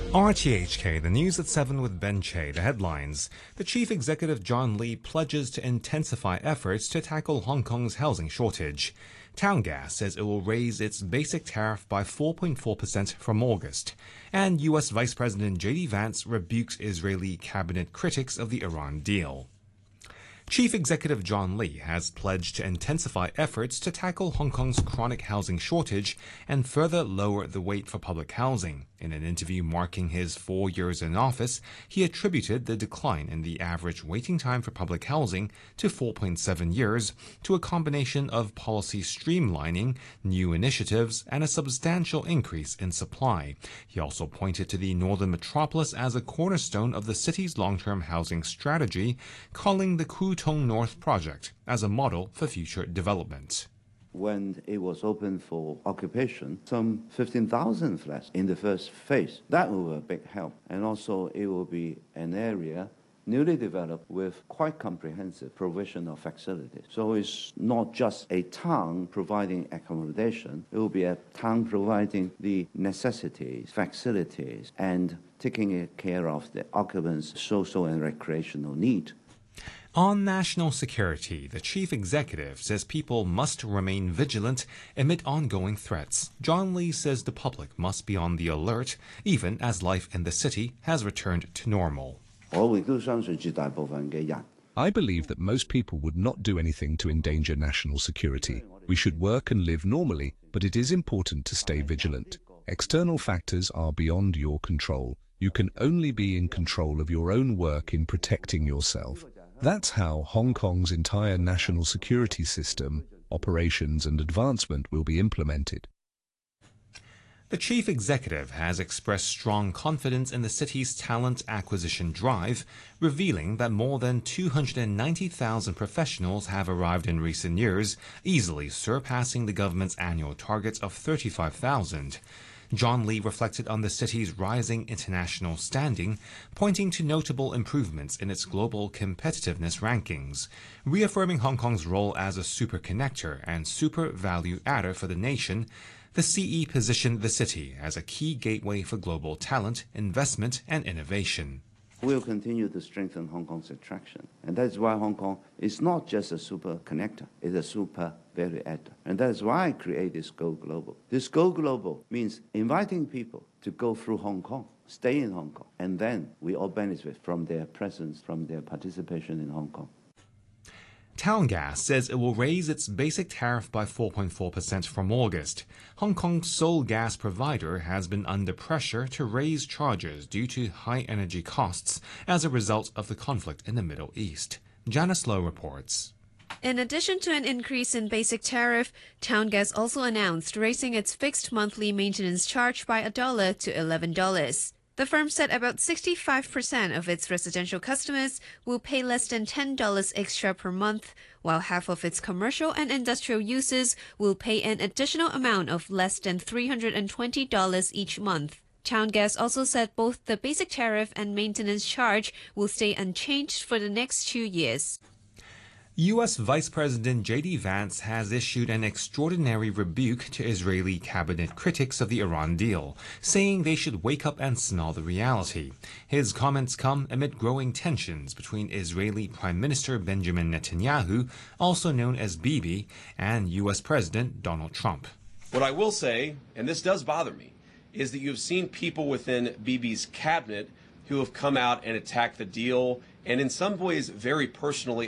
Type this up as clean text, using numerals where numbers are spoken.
RTHK, the news at 7 with Ben Che. The headlines. The chief executive John Lee pledges to intensify efforts to tackle Hong Kong's housing shortage. Town Gas says it will raise its basic tariff by 4.4% from August. And U.S. Vice President J.D. Vance rebukes Israeli cabinet critics of the Iran deal. Chief Executive John Lee has pledged to intensify efforts to tackle Hong Kong's chronic housing shortage and further lower the wait for public housing. In an interview marking his 4 years in office, he attributed the decline in the average waiting time for public housing to 4.7 years to a combination of policy streamlining, new initiatives, and a substantial increase in supply. He also pointed to the northern metropolis as a cornerstone of the city's long-term housing strategy, calling the Kwu Tung North project as a model for future development. When it was open for occupation, some 15,000 flats in the first phase. That will be a big help. And also it will be an area newly developed with quite comprehensive provision of facilities. So it's not just a town providing accommodation, it will be a town providing the necessities, facilities, and taking care of the occupants' social and recreational need. On national security, the chief executive says people must remain vigilant amid ongoing threats. John Lee says the public must be on the alert, even as life in the city has returned to normal. I believe that most people would not do anything to endanger national security. We should work and live normally, but it is important to stay vigilant. External factors are beyond your control. You can only be in control of your own work in protecting yourself. That's how Hong Kong's entire national security system, operations and advancement will be implemented. The chief executive has expressed strong confidence in the city's talent acquisition drive, revealing that more than 290,000 professionals have arrived in recent years, easily surpassing the government's annual target of 35,000. John Lee reflected on the city's rising international standing, pointing to notable improvements in its global competitiveness rankings. Reaffirming Hong Kong's role as a super connector and super value adder for the nation, the CE positioned the city as a key gateway for global talent, investment, and innovation. We'll continue to strengthen Hong Kong's attraction. And that's why Hong Kong is not just a super connector, it's a super value adder. And that's why I create this Go Global. This Go Global means inviting people to go through Hong Kong, stay in Hong Kong, and then we all benefit from their presence, from their participation in Hong Kong. Town Gas says it will raise its basic tariff by 4.4% from August. Hong Kong's sole gas provider has been under pressure to raise charges due to high energy costs as a result of the conflict in the Middle East. Janice Lowe reports. In addition to an increase in basic tariff, Town Gas also announced raising its fixed monthly maintenance charge by $1 to $11. The firm said about 65% of its residential customers will pay less than $10 extra per month, while half of its commercial and industrial users will pay an additional amount of less than $320 each month. Town Gas also said both the basic tariff and maintenance charge will stay unchanged for the next 2 years. U.S. Vice President J.D. Vance has issued an extraordinary rebuke to Israeli cabinet critics of the Iran deal, saying they should wake up and smell the reality. His comments come amid growing tensions between Israeli Prime Minister Benjamin Netanyahu, also known as Bibi, and U.S. President Donald Trump. What I will say, and this does bother me, is that you've seen people within Bibi's cabinet who have come out and attacked the deal and in some ways very personally